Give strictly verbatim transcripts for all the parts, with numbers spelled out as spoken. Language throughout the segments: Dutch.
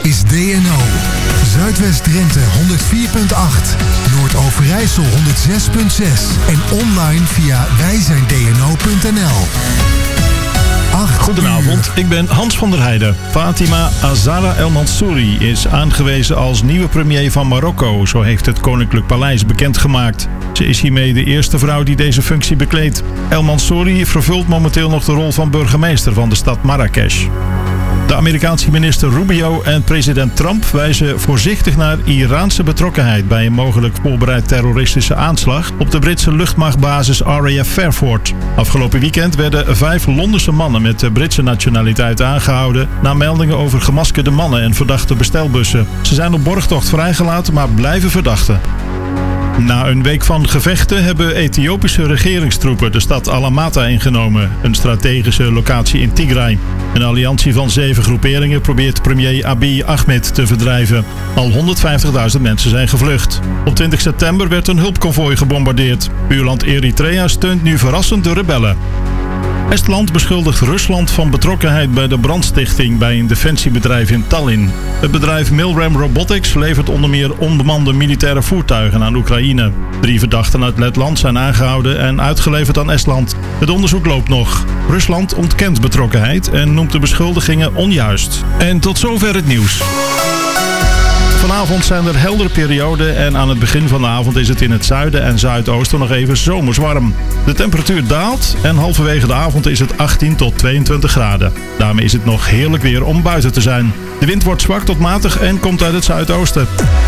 is D N O. Zuidwest-Drenthe honderd vier komma acht. Noord-Overijssel honderd zes komma zes. En online via wij zijn d n o punt n l. Goedenavond, ik ben Hans van der Heijden. Fatima Azara El Mansouri is aangewezen als nieuwe premier van Marokko, zo heeft het Koninklijk Paleis bekendgemaakt. Ze is hiermee de eerste vrouw die deze functie bekleedt. El Mansouri vervult momenteel nog de rol van burgemeester van de stad Marrakesh. De Amerikaanse minister Rubio en president Trump wijzen voorzichtig naar Iraanse betrokkenheid bij een mogelijk voorbereid terroristische aanslag op de Britse luchtmachtbasis R A F Fairford. Afgelopen weekend werden vijf Londense mannen met de Britse nationaliteit aangehouden na meldingen over gemaskerde mannen en verdachte bestelbussen. Ze zijn op borgtocht vrijgelaten, maar blijven verdachten. Na een week van gevechten hebben Ethiopische regeringstroepen de stad Alamata ingenomen, een strategische locatie in Tigray. Een alliantie van zeven groeperingen probeert premier Abiy Ahmed te verdrijven. Al honderdvijftigduizend mensen zijn gevlucht. Op twintig september werd een hulpconvooi gebombardeerd. Buurland Eritrea steunt nu verrassend de rebellen. Estland beschuldigt Rusland van betrokkenheid bij de brandstichting bij een defensiebedrijf in Tallinn. Het bedrijf Milrem Robotics levert onder meer onbemande militaire voertuigen aan Oekraïne. Drie verdachten uit Letland zijn aangehouden en uitgeleverd aan Estland. Het onderzoek loopt nog. Rusland ontkent betrokkenheid en noemt de beschuldigingen onjuist. En tot zover het nieuws. Vanavond zijn er heldere perioden en aan het begin van de avond is het in het zuiden en zuidoosten nog even zomers warm. De temperatuur daalt en halverwege de avond is het achttien tot tweeëntwintig graden. Daarmee is het nog heerlijk weer om buiten te zijn. De wind wordt zwak tot matig en komt uit het zuidoosten.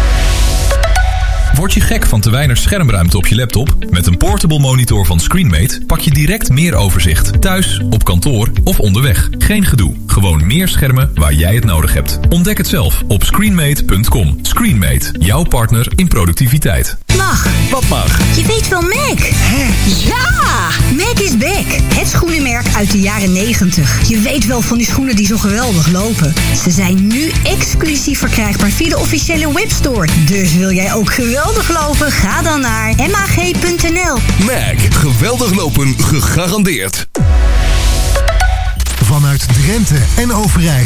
Word je gek van te weinig schermruimte op je laptop? Met een portable monitor van ScreenMate pak je direct meer overzicht. Thuis, op kantoor of onderweg. Geen gedoe. Gewoon meer schermen waar jij het nodig hebt. Ontdek het zelf op screenmate punt com. ScreenMate, jouw partner in productiviteit. Mag. Wat mag? Je weet wel Mac. Hè? Ja! Mac is back. Het schoenenmerk uit de jaren negentig. Je weet wel van die schoenen die zo geweldig lopen. Ze zijn nu exclusief verkrijgbaar via de officiële webstore. Dus wil jij ook geweldig lopen? Ga dan naar m a g punt n l. Mac. Geweldig lopen gegarandeerd. Vanuit Drenthe en Overijssel.